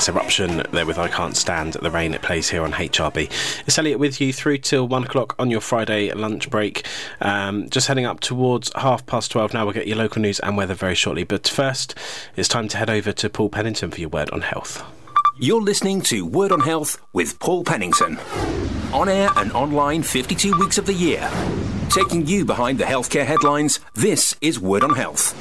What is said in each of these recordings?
That's Eruption there with I Can't Stand the Rain. It plays here on HRB. It's Elliot with you through till 1 o'clock on your Friday lunch break. Just heading up towards 12:30 now. We'll get your local news and weather very shortly. But first, it's time to head over to Paul Pennington for your Word on Health. You're listening to Word on Health with Paul Pennington. On air and online 52 weeks of the year. Taking you behind the healthcare headlines, this is Word on Health.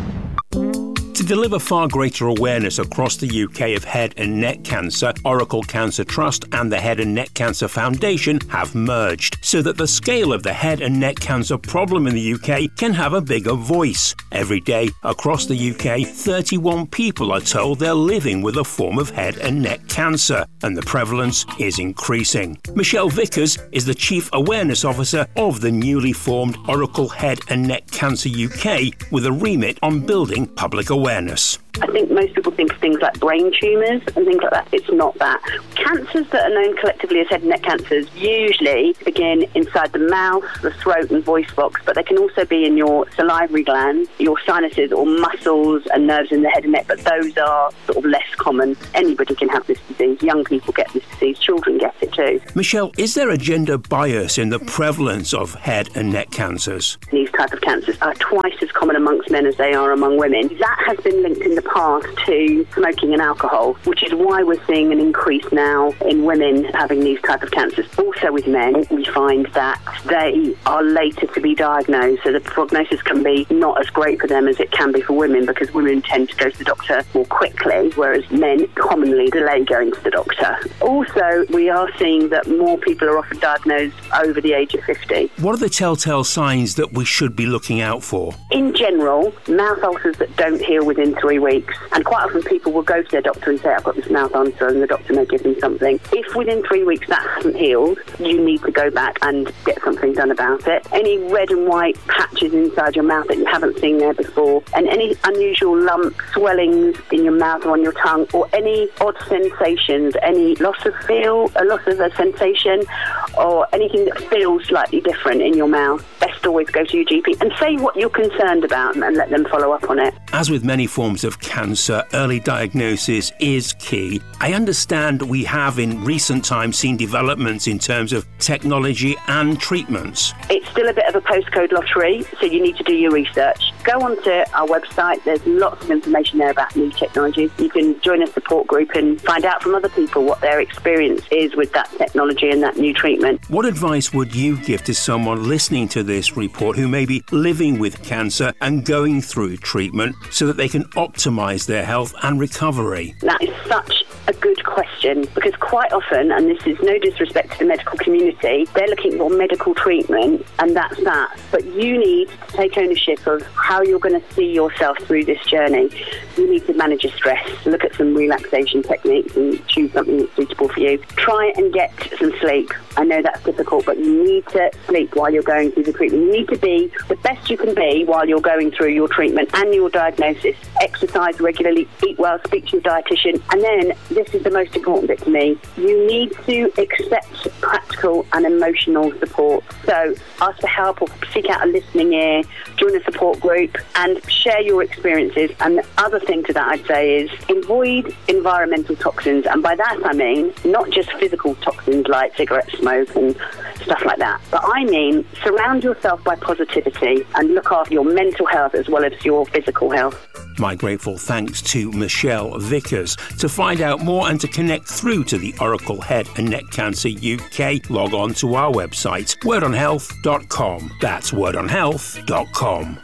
To deliver far greater awareness across the UK of head and neck cancer, Oracle Cancer Trust and the Head and Neck Cancer Foundation have merged so that the scale of the head and neck cancer problem in the UK can have a bigger voice. Every day across the UK, 31 people are told they're living with a form of head and neck cancer, and the prevalence is increasing. Michelle Vickers is the Chief Awareness Officer of the newly formed Oracle Head and Neck Cancer UK, with a remit on building public awareness. I think most people think of things like brain tumours and things like that. It's not that. Cancers that are known collectively as head and neck cancers usually begin inside the mouth, the throat and voice box, but they can also be in your salivary glands, your sinuses or muscles and nerves in the head and neck, but those are sort of less common. Anybody can have this disease. Young people get this disease. Children get it too. Michelle, is there a gender bias in the prevalence of head and neck cancers? These type of cancers are twice as common amongst men as they are among women. That has been linked in the past to smoking and alcohol, which is why we're seeing an increase now in women having these type of cancers. Also with men, we find that they are later to be diagnosed, so the prognosis can be not as great for them as it can be for women, because women tend to go to the doctor more quickly, whereas men commonly delay going to the doctor. Also, we are seeing that more people are often diagnosed over the age of 50. What are the telltale signs that we should be looking out for? In general, mouth ulcers that don't heal within 3 weeks. And quite often people will go to their doctor and say, I've got this mouth ulcer, and the doctor may give them something. If within 3 weeks that hasn't healed, you need to go back and get something done about it. Any red and white patches inside your mouth that you haven't seen there before, and any unusual lumps, swellings in your mouth or on your tongue, or any odd sensations, any loss of feel, a loss of a sensation, or anything that feels slightly different in your mouth, best always go to your GP and say what you're concerned about and let them follow up on it. As with many forms of cancer, early diagnosis is key. I understand we have in recent times seen developments in terms of technology and treatments. It's still a bit of a postcode lottery, so you need to do your research. Go onto our website, there's lots of information there about new technologies. You can join a support group and find out from other people what their experience is with that technology and that new treatment. What advice would you give to someone listening to this report who may be living with cancer and going through treatment so that they can optimise their health and recovery? That is such a good question, because quite often, and this is no disrespect to the medical community, they're looking for medical treatment and that's that. But you need to take ownership of how you're going to see yourself through this journey. You need to manage your stress, look at some relaxation techniques and choose something that's suitable for you. Try and get some sleep. I know that's difficult, but you need to sleep while you're going through the treatment. You need to be the best you can be while you're going through your treatment and your diagnosis. Exercise regularly, eat well, speak to your dietitian, and then, this is the most important bit to me, you need to accept practical and emotional support. So ask for help or seek out a listening ear, join a support group and share your experiences. And the other thing to that I'd say is avoid environmental toxins, and by that I mean not just physical toxins like cigarette smoke and stuff like that, but I mean surround yourself by positivity and look after your mental health as well as your physical health. My grateful thanks to Michelle Vickers. To find out more and to connect through to the Oracle Head and Neck Cancer UK, log on to our website, wordonhealth.com. That's wordonhealth.com.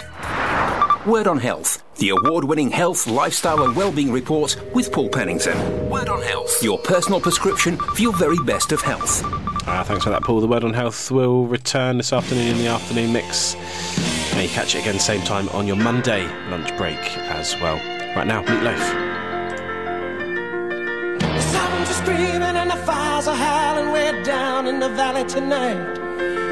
Word on Health, the award-winning health, lifestyle and wellbeing report with Paul Pennington. Word on Health, your personal prescription for your very best of health. Thanks for that, Paul. The Word on Health will return this afternoon in the afternoon mix. And you catch it again same time on your Monday lunch break as well. Right now, Meatloaf. The sounds are screaming and the fires are howling way down in the valley tonight.